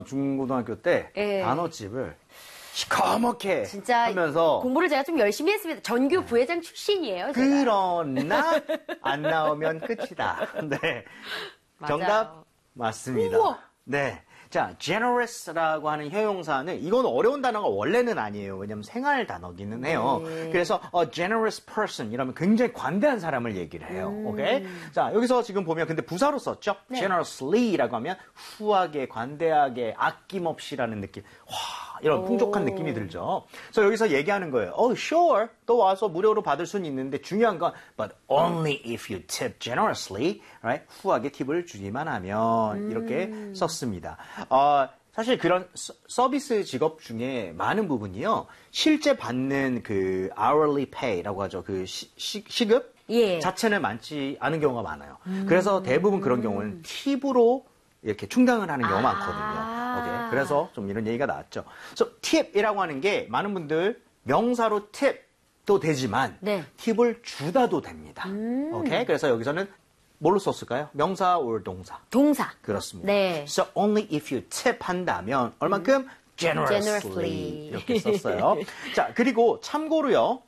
중고등학교 때 예. 단어집을 시커멓게 진짜 하면서 공부를 제가 좀 열심히 했습니다. 전교 부회장 출신이에요. 제가. 그러나 안 나오면 끝이다. 네. 맞아요. 정답 맞습니다. 우와. 네. 자, generous라고 하는 형용사는 이건 어려운 단어가 원래는 아니에요. 왜냐면 생활 단어기는 해요. 네. 그래서 a generous person 이러면 굉장히 관대한 사람을 얘기를 해요. 오케이? 자, 여기서 지금 보면 근데 부사로 썼죠? 네. generously라고 하면 후하게, 관대하게, 아낌없이라는 느낌. 와, 이런 풍족한 느낌이 들죠. 그래서 여기서 얘기하는 거예요. sure. 또 와서 무료로 받을 수는 있는데 중요한 건 but only if you tip generously. Right? 후하게 팁을 주기만 하면 이렇게 썼습니다. 사실 그런 서비스 직업 중에 많은 부분이요. 실제 받는 그 hourly pay라고 하죠. 그 시급 예. 자체는 많지 않은 경우가 많아요. 그래서 대부분 그런 경우는 팁으로 이렇게 충당을 하는 경우가 많거든요. 오케이. 그래서 좀 이런 얘기가 나왔죠. 그래서 팁이라고 하는 게 많은 분들 명사로 팁도 되지만 네. 팁을 주다도 됩니다. 오케이. 그래서 여기서는 뭘로 썼을까요? 명사 or 동사? 동사. 그렇습니다. 네. So only if you tip 한다면 얼만큼? generously. 이렇게 썼어요. 자, 그리고 참고로요.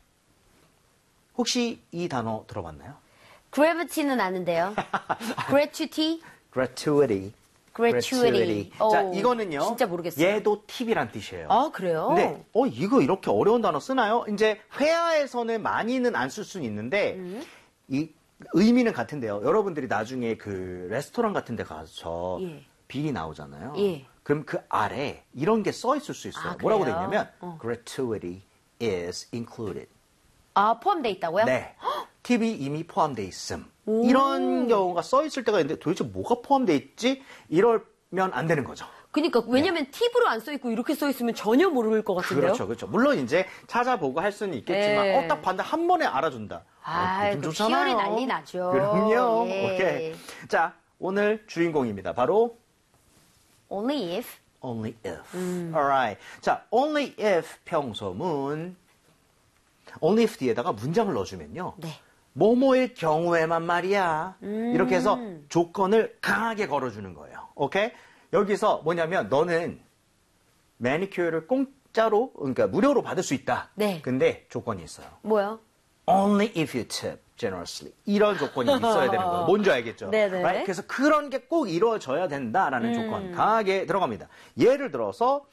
혹시 이 단어 들어봤나요? gravity는 아는데요. gratuity? gratuity. gratuity. 자, 오, 이거는요. 진짜 모르겠어요. 얘도 팁이란 뜻이에요. 아, 그래요? 근데 이거 이렇게 어려운 단어 쓰나요? 이제 회화에서는 많이는 안 쓸 수는 있는데 이 의미는 같은데요. 여러분들이 나중에 그 레스토랑 같은 데 가서 예. 빌이 나오잖아요. 예. 그럼 그 아래 이런 게 써 있을 수 있어요. 아, 뭐라고 돼 그래요? 있냐면 gratuity is included. 아, 포함되어 있다고요? 네. 팁이 이미 포함되어 있음. 이런 경우가 써 있을 때가 있는데 도대체 뭐가 포함되어 있지? 이러면 안 되는 거죠. 그러니까 왜냐면 팁으로 안 써 있고 이렇게 써 있으면 전혀 모를 것 같은데요. 그렇죠, 그렇죠. 물론 이제 찾아보고 할 수는 있겠지만, 예. 딱 봤는데 한 번에 알아준다. 아, 기분 좋잖아요. 피열이 난리 나죠. 그럼요. 예. 오케이. 자, 오늘 주인공입니다. 바로 only if. only if. Alright. 자, only if 평소문. only if 뒤에다가 문장을 넣어주면요. 네. 뭐뭐일 경우에만 말이야. 이렇게 해서 조건을 강하게 걸어주는 거예요. 오케이? 여기서 뭐냐면 너는 매니큐어를 공짜로, 그러니까 무료로 받을 수 있다. 네. 근데 조건이 있어요. 뭐요? Only if you tip generously. 이런 조건이 있어야 되는 거예요. 뭔지 알겠죠? 네네. Right? 그래서 그런 게 꼭 이루어져야 된다라는 조건 강하게 들어갑니다. 예를 들어서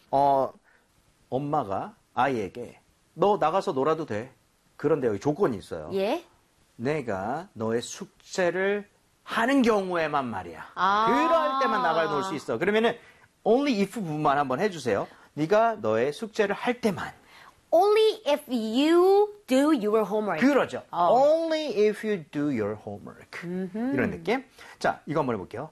엄마가 아이에게 너 나가서 놀아도 돼. 그런데 여기 조건이 있어요. 예? 내가 너의 숙제를 하는 경우에만 말이야. 아. 그럴 때만 나가 놀 수 있어. 그러면은 only if 부분만 한번 해주세요. 네가 너의 숙제를 할 때만. only if you do your homework. 그러죠. Only if you do your homework. 이런 느낌. 자, 이거 한번 해볼게요.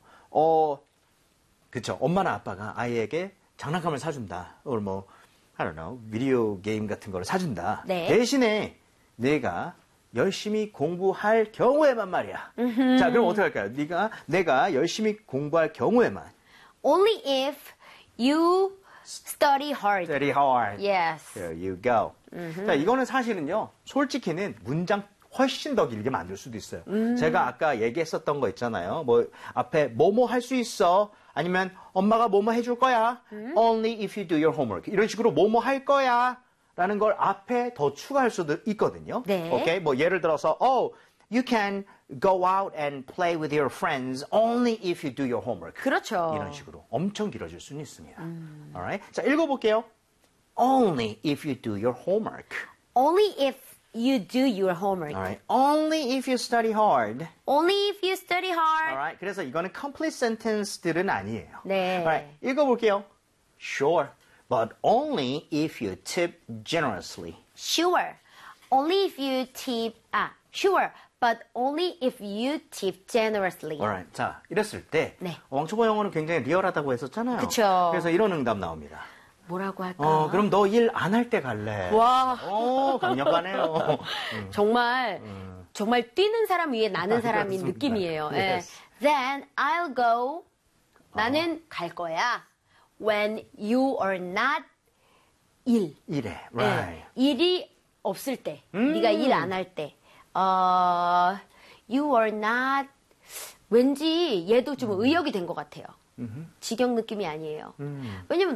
그쵸. 엄마나 아빠가 아이에게 장난감을 사준다. or 뭐, I don't know, 비디오 게임 같은 거를 사준다. 네. 대신에 내가 열심히 공부할 경우에만 말이야. 자, 그럼 어떻게 할까요? 내가 열심히 공부할 경우에만. only if you study hard. Study hard. Yes. There you go. 자, 이거는 사실은요, 솔직히는 문장 훨씬 더 길게 만들 수도 있어요. 제가 아까 얘기했었던 거 있잖아요. 뭐, 앞에 뭐뭐 할 수 있어. 아니면 엄마가 뭐뭐 해줄 거야. Only if you do your homework. 이런 식으로 뭐뭐 할 거야. 라는 걸 앞에 더 추가할 수도 있거든요. 네. 오케이? 뭐, 예를 들어서, you can go out and play with your friends only if you do your homework. 그렇죠. 이런 식으로 엄청 길어질 수는 있습니다. Alright? 자, 읽어볼게요. Only if you do your homework. only if you do your homework. Alright? Only if you study hard. only if you study hard. Alright? 그래서 이거는 complete sentence들은 아니에요. 네. Alright? 읽어볼게요. Sure, but only if you tip generously. Sure. only if you tip. Sure. but only if you tip generously. Alright. 자, 이랬을 때 네. 왕초보 영어는 굉장히 리얼하다고 했었잖아요. 그쵸. 그래서 이런 응답 나옵니다. 뭐라고 할까? 그럼 너 일 안 할 때 갈래. 와. 강력하네요. 정말 뛰는 사람 위에 나는 사람인 그렇습니다. 느낌이에요. Yes. 예. Then I'll go. 나는 갈 거야. When you are not 일. 이래. 예. Right. 일이 없을 때. 네가 일 안 할 때. You are not. 왠지 얘도 좀 의역이 된 것 같아요. 직역 느낌이 아니에요. 왜냐면